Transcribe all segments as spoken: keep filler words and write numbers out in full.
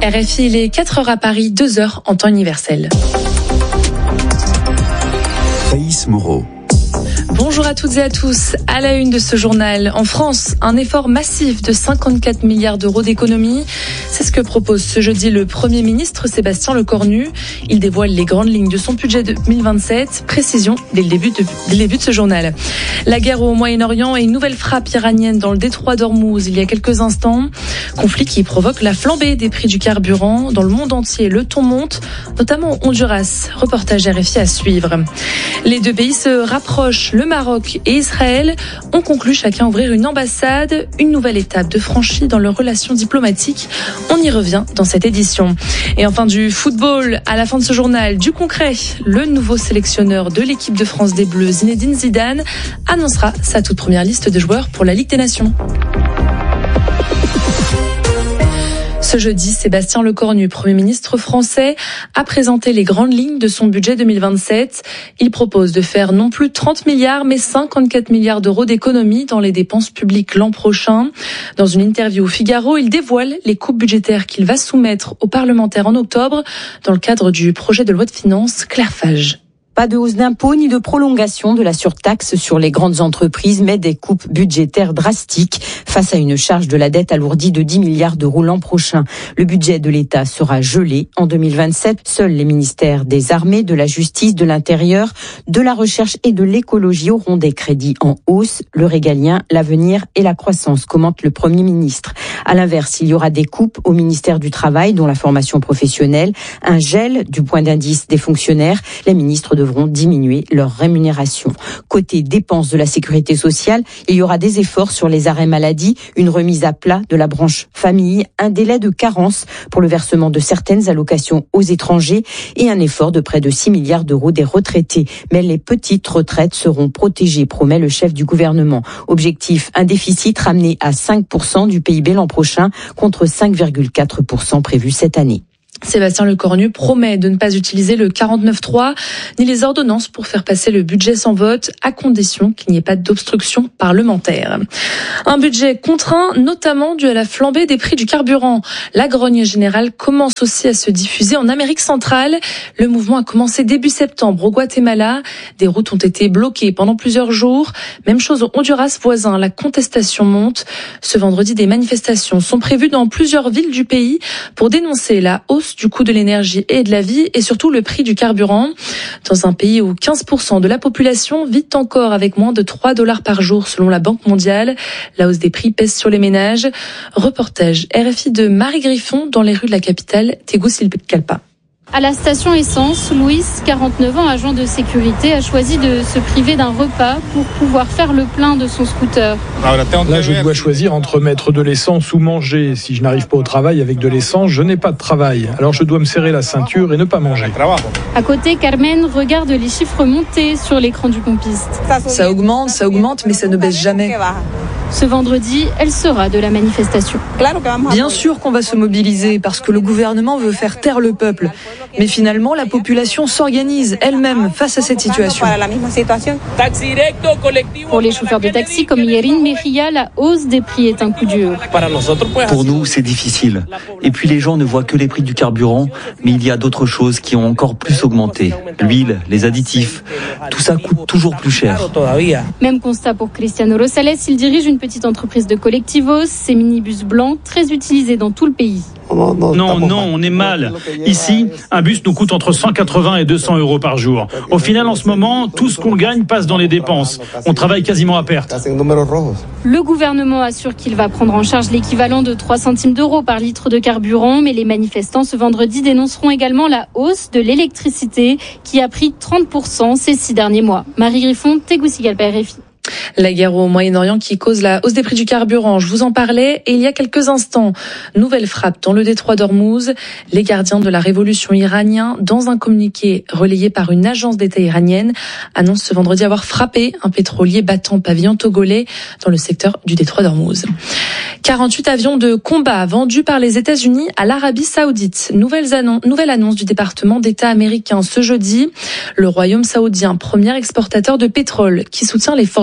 R F I, il est quatre heures à Paris, deux heures en temps universel. Thaïs Moreau. Bonjour à toutes et à tous. À la une de ce journal, en France, un effort massif de cinquante-quatre milliards d'euros d'économies. C'est ce que propose ce jeudi le Premier ministre Sébastien Lecornu. Il dévoile les grandes lignes de son budget deux mille vingt-sept. Précision dès le début de, dès le début de ce journal. La guerre au Moyen-Orient et une nouvelle frappe iranienne dans le détroit d'Ormuz il y a quelques instants. Conflit qui provoque la flambée des prix du carburant. Dans le monde entier, le ton monte, notamment au Honduras. Reportage R F I à suivre. Les deux pays se rapprochent. Le Maroc et Israël ont conclu chacun ouvrir une ambassade, une nouvelle étape de franchie dans leurs relations diplomatiques. On y revient dans cette édition. Et enfin du football, à la fin de ce journal, du concret. Le nouveau sélectionneur de l'équipe de France des Bleus, Zinedine Zidane, annoncera sa toute première liste de joueurs pour la Ligue des Nations. Ce jeudi, Sébastien Lecornu, Premier ministre français, a présenté les grandes lignes de son budget deux mille vingt-sept. Il propose de faire non plus trente milliards, mais cinquante-quatre milliards d'euros d'économies dans les dépenses publiques l'an prochain. Dans une interview au Figaro, il dévoile les coupes budgétaires qu'il va soumettre aux parlementaires en octobre dans le cadre du projet de loi de finances. Claire Fage. Pas de hausse d'impôts ni de prolongation de la surtaxe sur les grandes entreprises, mais des coupes budgétaires drastiques face à une charge de la dette alourdie de dix milliards d'euros l'an prochain. Le budget de l'État sera gelé en deux mille vingt-sept. Seuls les ministères des Armées, de la Justice, de l'Intérieur, de la Recherche et de l'Écologie auront des crédits en hausse. Le régalien, l'avenir et la croissance, commente le Premier ministre. À l'inverse, il y aura des coupes au ministère du Travail, dont la formation professionnelle, un gel du point d'indice des fonctionnaires. Les ministres devront diminuer leur rémunération. Côté dépenses de la sécurité sociale, il y aura des efforts sur les arrêts maladie, une remise à plat de la branche famille, un délai de carence pour le versement de certaines allocations aux étrangers et un effort de près de six milliards d'euros des retraités. Mais les petites retraites seront protégées, promet le chef du gouvernement. Objectif, un déficit ramené à cinq pour cent du P I B l'an prochain contre cinq virgule quatre pour cent prévu cette année. Sébastien Lecornu promet de ne pas utiliser le quarante-neuf trois ni les ordonnances pour faire passer le budget sans vote, à condition qu'il n'y ait pas d'obstruction parlementaire. Un budget contraint, notamment dû à la flambée des prix du carburant. La grogne générale commence aussi à se diffuser en Amérique centrale. Le mouvement a commencé début septembre au Guatemala. Des routes ont été bloquées pendant plusieurs jours. Même chose au Honduras voisin, la contestation monte. Ce vendredi, des manifestations sont prévues dans plusieurs villes du pays pour dénoncer la hausse du coût de l'énergie et de la vie et surtout le prix du carburant. Dans un pays où quinze pour cent de la population vit encore avec moins de trois dollars par jour selon la Banque mondiale, la hausse des prix pèse sur les ménages. Reportage R F I de Marie Griffon dans les rues de la capitale, Tegucigalpa. À la station essence, Louis, quarante-neuf ans, agent de sécurité, a choisi de se priver d'un repas pour pouvoir faire le plein de son scooter. Là, je dois choisir entre mettre de l'essence ou manger. Si je n'arrive pas au travail avec de l'essence, je n'ai pas de travail. Alors je dois me serrer la ceinture et ne pas manger. À côté, Carmen regarde les chiffres monter sur l'écran du pompiste. Ça augmente, ça augmente, mais ça ne baisse jamais. Ce vendredi, elle sera de la manifestation. Bien sûr qu'on va se mobiliser parce que le gouvernement veut faire taire le peuple. Mais finalement, la population s'organise elle-même face à cette situation. Pour les chauffeurs de taxi comme Yerin Mejia, la hausse des prix est un coup dur. Pour nous, c'est difficile. Et puis les gens ne voient que les prix du carburant, mais il y a d'autres choses qui ont encore plus augmenté. L'huile, les additifs, tout ça coûte toujours plus cher. Même constat pour Cristiano Rosales, il dirige une petite entreprise de collectivos, ces minibus blancs très utilisés dans tout le pays. Non, non, on est mal. Ici, un bus nous coûte entre cent quatre-vingts et deux cents euros par jour. Au final, en ce moment, tout ce qu'on gagne passe dans les dépenses. On travaille quasiment à perte. Le gouvernement assure qu'il va prendre en charge l'équivalent de trois centimes d'euros par litre de carburant, mais les manifestants ce vendredi dénonceront également la hausse de l'électricité qui a pris trente pour cent ces six derniers mois. Marie Griffon, Tegucigalpa, R F I. La guerre au Moyen-Orient qui cause la hausse des prix du carburant, je vous en parlais. Et il y a quelques instants, nouvelle frappe dans le détroit d'Ormuz. Les gardiens de la révolution iranienne, dans un communiqué relayé par une agence d'État iranienne, annoncent ce vendredi avoir frappé un pétrolier battant pavillon togolais dans le secteur du détroit d'Ormuz. quarante-huit avions de combat vendus par les États-Unis à l'Arabie Saoudite. Nouvelle annonce, nouvelle annonce du département d'État américain ce jeudi. Le Royaume saoudien, premier exportateur de pétrole, qui soutient les forces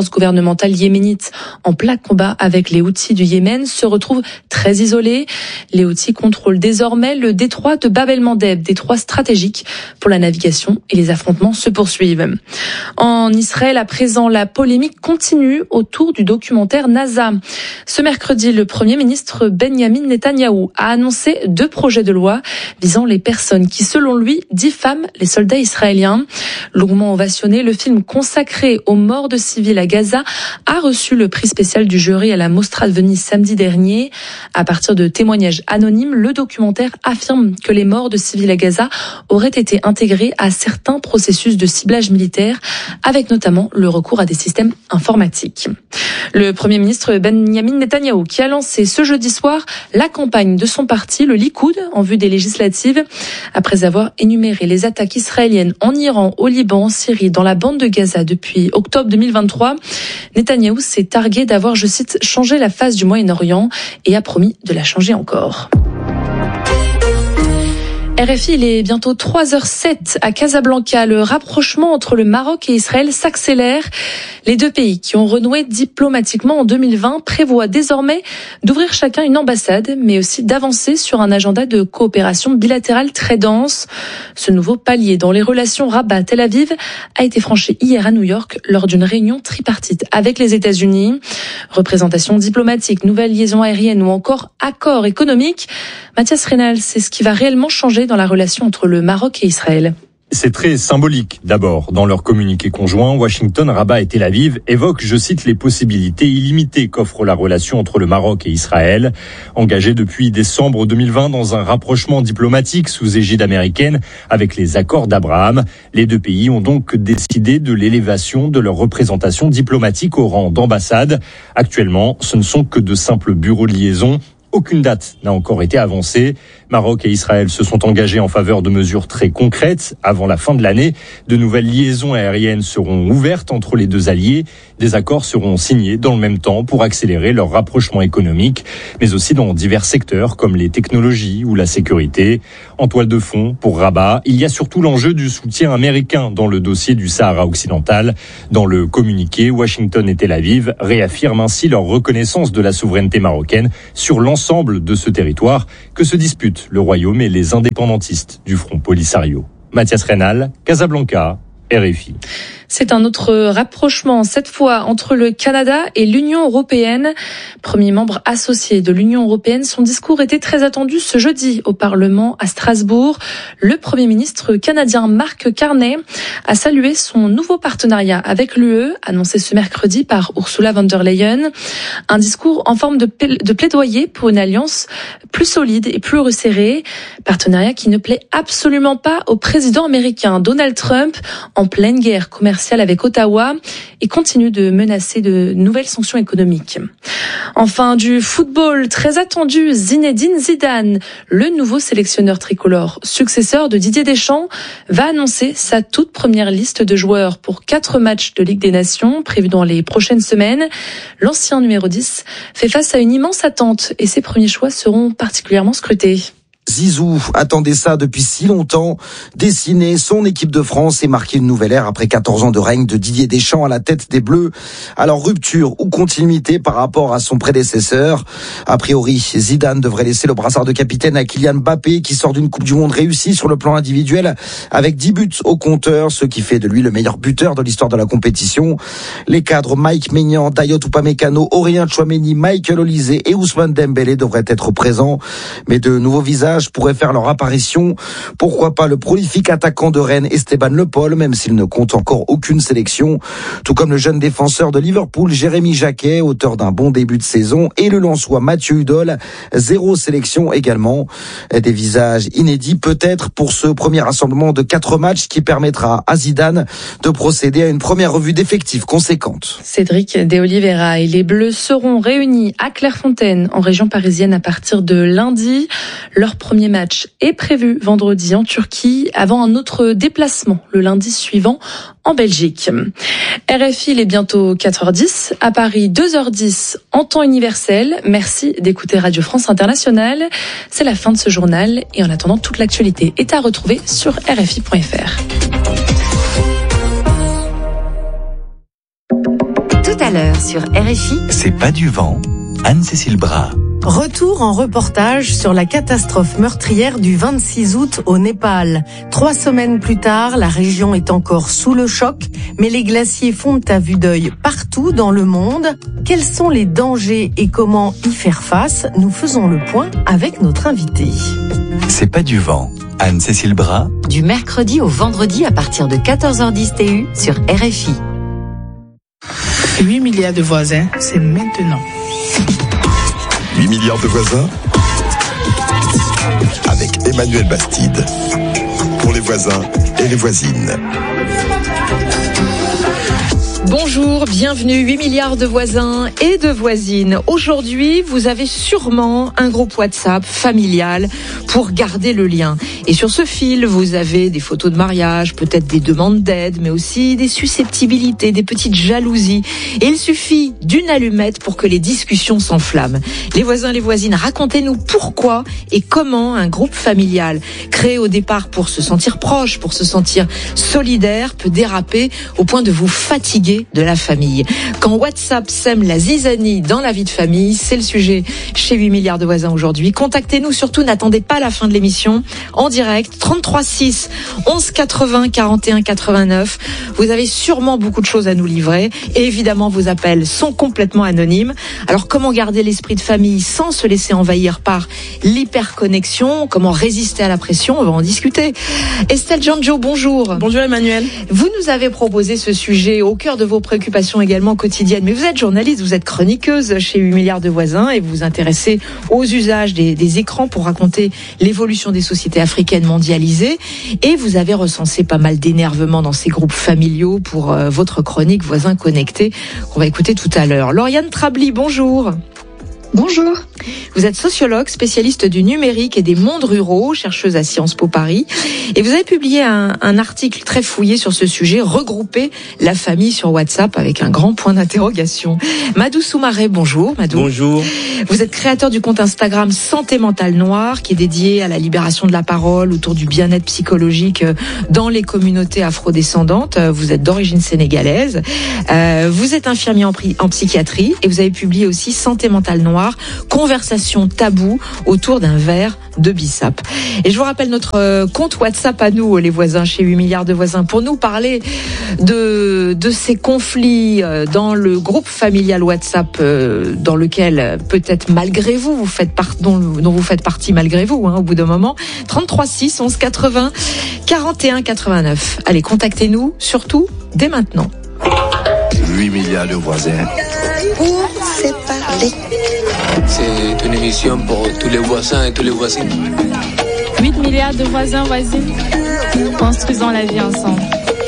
l'agence gouvernementale yéménite en plein combat avec les Houthis du Yémen se retrouve très isolée. Les Houthis contrôlent désormais le détroit de Bab el-Mandeb, détroit stratégique pour la navigation, et les affrontements se poursuivent. En Israël, à présent, la polémique continue autour du documentaire NASA. Ce mercredi, le Premier ministre Benjamin Netanyahou a annoncé deux projets de loi visant les personnes qui, selon lui, diffament les soldats israéliens. Longuement ovationné, le film consacré aux morts de civils à Gaza a reçu le prix spécial du jury à la Mostra de Venise samedi dernier. À partir de témoignages anonymes, le documentaire affirme que les morts de civils à Gaza auraient été intégrés à certains processus de ciblage militaire, avec notamment le recours à des systèmes informatiques. Le Premier ministre Benjamin Netanyahou qui a lancé ce jeudi soir la campagne de son parti, le Likoud, en vue des législatives. Après avoir énuméré les attaques israéliennes en Iran, au Liban, en Syrie, dans la bande de Gaza depuis octobre deux mille vingt-trois, Netanyahou s'est targué d'avoir, je cite, changé la face du Moyen-Orient et a promis de la changer encore. R F I, il est bientôt trois heures sept à Casablanca. Le rapprochement entre le Maroc et Israël s'accélère. Les deux pays qui ont renoué diplomatiquement en deux mille vingt prévoient désormais d'ouvrir chacun une ambassade, mais aussi d'avancer sur un agenda de coopération bilatérale très dense. Ce nouveau palier dans les relations Rabat-Tel Aviv a été franchi hier à New York lors d'une réunion tripartite avec les États-Unis. Représentation diplomatique, nouvelles liaisons aériennes ou encore accords économiques. Mathias Reynal, c'est ce qui va réellement changer dans la relation entre le Maroc et Israël. C'est très symbolique. D'abord, dans leur communiqué conjoint, Washington, Rabat et Tel Aviv évoquent, je cite, les possibilités illimitées qu'offre la relation entre le Maroc et Israël. Engagés depuis décembre deux mille vingt dans un rapprochement diplomatique sous égide américaine avec les accords d'Abraham, les deux pays ont donc décidé de l'élévation de leur représentation diplomatique au rang d'ambassade. Actuellement, ce ne sont que de simples bureaux de liaison. Aucune date n'a encore été avancée. Maroc et Israël se sont engagés en faveur de mesures très concrètes. Avant la fin de l'année, de nouvelles liaisons aériennes seront ouvertes entre les deux alliés. Des accords seront signés dans le même temps pour accélérer leur rapprochement économique, mais aussi dans divers secteurs comme les technologies ou la sécurité. En toile de fond, pour Rabat, il y a surtout l'enjeu du soutien américain dans le dossier du Sahara occidental. Dans le communiqué, Washington et Tel Aviv réaffirment ainsi leur reconnaissance de la souveraineté marocaine sur l'ensemble de ce territoire que se disputent le Royaume et les indépendantistes du Front Polisario. Mathias Reynal, Casablanca, R F I. C'est un autre rapprochement, cette fois entre le Canada et l'Union européenne. Premier membre associé de l'Union européenne, son discours était très attendu ce jeudi au Parlement à Strasbourg. Le Premier ministre canadien Mark Carney a salué son nouveau partenariat avec l'U E, annoncé ce mercredi par Ursula von der Leyen. Un discours en forme de, pla- de plaidoyer pour une alliance plus solide et plus resserrée. Partenariat qui ne plaît absolument pas au président américain Donald Trump, en pleine guerre commerciale avec Ottawa, et continue de menacer de nouvelles sanctions économiques. Enfin, du football très attendu, Zinedine Zidane, le nouveau sélectionneur tricolore, successeur de Didier Deschamps, va annoncer sa toute première liste de joueurs pour quatre matchs de Ligue des Nations prévus dans les prochaines semaines. L'ancien numéro dix fait face à une immense attente et ses premiers choix seront particulièrement scrutés. Zizou attendait ça depuis si longtemps, dessiner son équipe de France et marquer une nouvelle ère après quatorze ans de règne de Didier Deschamps à la tête des Bleus. Alors rupture ou continuité par rapport à son prédécesseur? A priori, Zidane devrait laisser le brassard de capitaine à Kylian Mbappé qui sort d'une Coupe du Monde réussie sur le plan individuel avec dix buts au compteur, ce qui fait de lui le meilleur buteur de l'histoire de la compétition. Les cadres Mike Maignan, Dayot Upamecano, Aurélien Tchouaméni, Michael Olise et Ousmane Dembélé devraient être présents, mais de nouveaux visages pourraient faire leur apparition. Pourquoi pas le prolifique attaquant de Rennes Esteban Le Paul, même s'il ne compte encore aucune sélection, tout comme le jeune défenseur de Liverpool Jérémy Jacquet, auteur d'un bon début de saison, et le Lensois Mathieu Hudol, zéro sélection également. Des visages inédits peut-être pour ce premier rassemblement de quatre matchs qui permettra à Zidane de procéder à une première revue d'effectifs conséquente. Cédric De Oliveira et les Bleus seront réunis à Clairefontaine en région parisienne à partir de lundi. Leur premier match est prévu vendredi en Turquie avant un autre déplacement le lundi suivant en Belgique. R F I, il est bientôt quatre heures dix. À Paris, deux heures dix en temps universel. Merci d'écouter Radio France Internationale. C'est la fin de ce journal et en attendant, toute l'actualité est à retrouver sur R F I point F R. Tout à l'heure sur R F I. C'est pas du vent, Anne-Cécile Bras. Retour en reportage sur la catastrophe meurtrière du vingt-six août au Népal. Trois semaines plus tard, la région est encore sous le choc, mais les glaciers fondent à vue d'œil partout dans le monde. Quels sont les dangers et comment y faire face? Nous faisons le point avec notre invité. C'est pas du vent, Anne-Cécile Bras. Du mercredi au vendredi à partir de quatorze heures dix T U sur R F I. huit milliards de voisins, c'est maintenant. huit milliards de voisins avec Emmanuel Bastide pour les voisins et les voisines. Bonjour, bienvenue, huit milliards de voisins et de voisines. Aujourd'hui, vous avez sûrement un groupe WhatsApp familial pour garder le lien. Et sur ce fil, vous avez des photos de mariage, peut-être des demandes d'aide, mais aussi des susceptibilités, des petites jalousies. Et il suffit d'une allumette pour que les discussions s'enflamment. Les voisins, les voisines, racontez-nous pourquoi et comment un groupe familial créé au départ pour se sentir proche, pour se sentir solidaire, peut déraper au point de vous fatiguer de la famille. Quand WhatsApp sème la zizanie dans la vie de famille, c'est le sujet chez huit milliards de voisins aujourd'hui. Contactez-nous, surtout n'attendez pas la fin de l'émission, en direct, trente-trois six, onze quatre-vingts, quarante et un quatre-vingt-neuf. Vous avez sûrement beaucoup de choses à nous livrer et évidemment vos appels sont complètement anonymes. Alors comment garder l'esprit de famille sans se laisser envahir par l'hyperconnexion? Comment résister à la pression? On va en discuter. Estelle Janjo, bonjour. Bonjour Emmanuel. Vous nous avez proposé ce sujet au cœur de vos préoccupations également quotidiennes. Mais vous êtes journaliste, vous êtes chroniqueuse chez huit milliards de voisins et vous vous intéressez aux usages des, des écrans pour raconter l'évolution des sociétés africaines mondialisées. Et vous avez recensé pas mal d'énervement dans ces groupes familiaux pour euh, votre chronique Voisins Connectés qu'on va écouter tout à l'heure. Lauriane Trabli, bonjour. Bonjour. Vous êtes sociologue, spécialiste du numérique et des mondes ruraux, chercheuse à Sciences Po Paris. Et vous avez publié un, un article très fouillé sur ce sujet, regrouper la famille sur WhatsApp avec un grand point d'interrogation. Madou Soumaré, bonjour. Madou. Bonjour. Vous êtes créateur du compte Instagram Santé Mentale Noire, qui est dédié à la libération de la parole autour du bien-être psychologique dans les communautés afrodescendantes. Vous êtes d'origine sénégalaise. Euh, vous êtes infirmier en, en psychiatrie et vous avez publié aussi Santé Mentale Noire, conversation taboue autour d'un verre de bissap. Et je vous rappelle notre compte WhatsApp à nous, les voisins, chez huit milliards de voisins, pour nous parler de, de ces conflits dans le groupe familial WhatsApp dans lequel peut-être malgré vous, vous faites part, dont, dont vous faites partie malgré vous, hein, au bout d'un moment. trente-trois six, onze quatre-vingts, quarante et un quatre-vingt-neuf. Allez, contactez-nous, surtout, dès maintenant. huit milliards de voisins. Pour se parler. C'est une émission pour tous les voisins et tous les voisines. huit milliards de voisins, voisines, construisons la vie ensemble.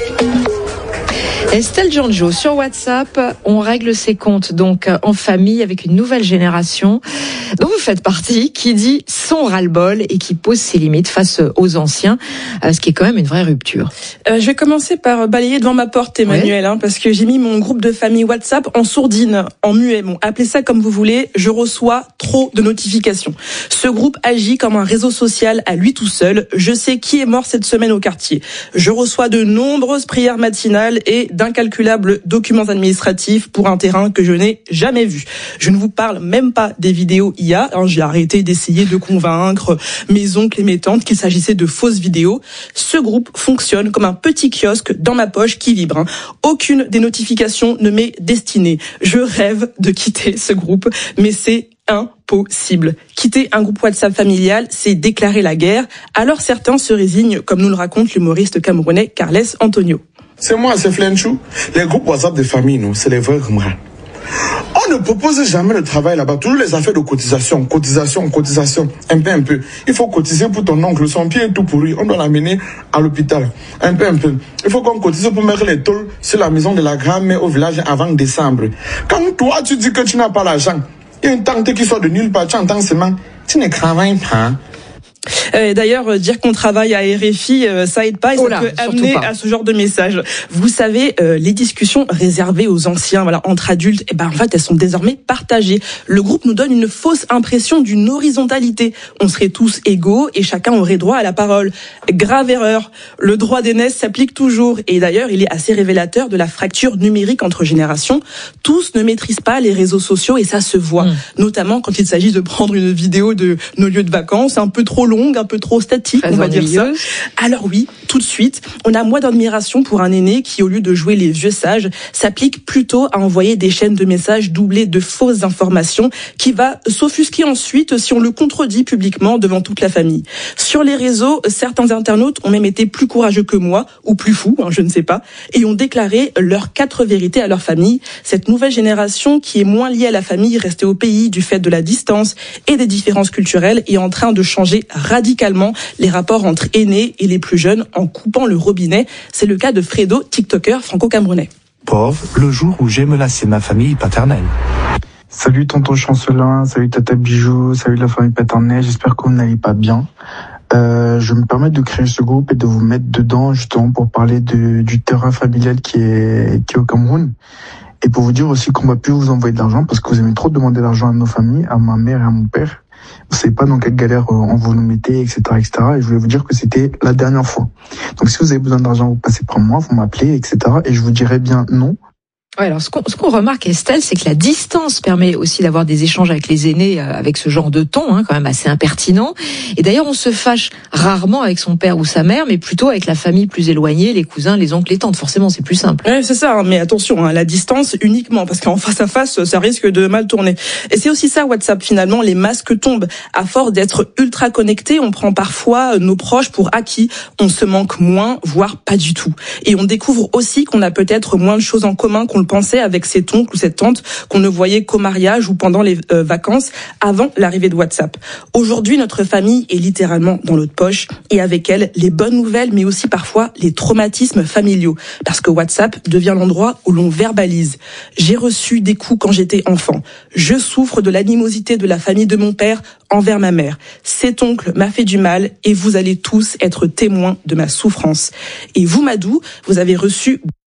Estelle Janjo, sur WhatsApp, on règle ses comptes donc en famille avec une nouvelle génération dont vous faites partie, qui dit son ras-le-bol et qui pose ses limites face aux anciens, ce qui est quand même une vraie rupture. Euh, je vais commencer par balayer devant ma porte, Emmanuel, ouais. hein, parce que j'ai mis mon groupe de famille WhatsApp en sourdine, en muet. Bon, appelez ça comme vous voulez, je reçois trop de notifications. Ce groupe agit comme un réseau social à lui tout seul. Je sais qui est mort cette semaine au quartier. Je reçois de nombreuses prières matinales et d'incalculables documents administratifs pour un terrain que je n'ai jamais vu. Je ne vous parle même pas des vidéos I A. Hein, j'ai arrêté d'essayer de convaincre mes oncles et mes tantes qu'il s'agissait de fausses vidéos. Ce groupe fonctionne comme un petit kiosque dans ma poche qui vibre. Hein. Aucune des notifications ne m'est destinée. Je rêve de quitter ce groupe, mais c'est impossible. Quitter un groupe WhatsApp familial, c'est déclarer la guerre. Alors certains se résignent, comme nous le raconte l'humoriste camerounais Carles Antonio. C'est moi, c'est Flenchou. Les groupes WhatsApp des familles, nous, c'est les vrais rumras. On ne propose jamais le travail là-bas. Toujours les affaires de cotisation, cotisation, cotisation. Un peu, un peu. Il faut cotiser pour ton oncle. Son pied est tout pourri. On doit l'amener à l'hôpital. Un peu, un peu. Il faut qu'on cotise pour mettre les tôles sur la maison de la grand-mère au village avant décembre. Quand toi, tu dis que tu n'as pas l'argent, il y a une tante qui sort de nulle part, tu entends seulement, tu ne travailles pas. Euh, d'ailleurs, euh, dire qu'on travaille à R F I, euh, ça aide pas et oh ça là, peut amener pas. à ce genre de message. Vous savez, euh, les discussions réservées aux anciens, voilà, entre adultes, eh ben en fait, elles sont désormais partagées. Le groupe nous donne une fausse impression d'une horizontalité. On serait tous égaux et chacun aurait droit à la parole. Grave erreur. Le droit d'aînesse s'applique toujours et d'ailleurs, il est assez révélateur de la fracture numérique entre générations. Tous ne maîtrisent pas les réseaux sociaux et ça se voit, mmh. notamment quand il s'agit de prendre une vidéo de nos lieux de vacances, un peu trop longue, un peu trop statique, Très on va dire ça. Alors oui, tout de suite, on a moins d'admiration pour un aîné qui, au lieu de jouer les vieux sages, s'applique plutôt à envoyer des chaînes de messages doublées de fausses informations qui va s'offusquer ensuite si on le contredit publiquement devant toute la famille. Sur les réseaux, certains internautes ont même été plus courageux que moi, ou plus fous, hein, je ne sais pas, et ont déclaré leurs quatre vérités à leur famille. Cette nouvelle génération qui est moins liée à la famille, restée au pays du fait de la distance et des différences culturelles, est en train de changer radicalement les rapports entre aînés et les plus jeunes en coupant le robinet. C'est le cas de Fredo, TikToker franco-camerounais. Pauvre, le jour où j'ai menacé ma famille paternelle. Salut tonton Chancelin, salut tata Bijou, salut la famille paternelle, j'espère que vous n'allez pas bien. Euh, je me permets de créer ce groupe et de vous mettre dedans justement pour parler de, du terrain familial qui est, qui est au Cameroun. Et pour vous dire aussi qu'on va plus vous envoyer de l'argent parce que vous aimez trop demander de l'argent à nos familles, à ma mère et à mon père. Vous savez pas dans quelle galère on vous nous mettez, et cetera, et cetera. Et je voulais vous dire que c'était la dernière fois. Donc si vous avez besoin d'argent, vous passez par moi, vous m'appelez, et cetera. Et je vous dirai bien non. Ouais, alors ce qu'on, ce qu'on remarque, Estelle, c'est que la distance permet aussi d'avoir des échanges avec les aînés euh, avec ce genre de ton, hein, quand même assez impertinent. Et d'ailleurs, on se fâche rarement avec son père ou sa mère, mais plutôt avec la famille plus éloignée, les cousins, les oncles, les tantes. Forcément, c'est plus simple. Ouais, c'est ça. Hein, mais attention, hein, la distance uniquement, parce qu'en face à face, ça risque de mal tourner. Et c'est aussi ça, WhatsApp. Finalement, les masques tombent. À force d'être ultra connectés, on prend parfois nos proches pour acquis. On se manque moins, voire pas du tout. Et on découvre aussi qu'on a peut-être moins de choses en commun qu'on le pensait avec cet oncle ou cette tante qu'on ne voyait qu'au mariage ou pendant les euh, vacances avant l'arrivée de WhatsApp. Aujourd'hui, notre famille est littéralement dans notre poche et avec elle, les bonnes nouvelles mais aussi parfois les traumatismes familiaux parce que WhatsApp devient l'endroit où l'on verbalise. J'ai reçu des coups quand j'étais enfant. Je souffre de l'animosité de la famille de mon père envers ma mère. Cet oncle m'a fait du mal et vous allez tous être témoins de ma souffrance. Et vous, Madou, vous avez reçu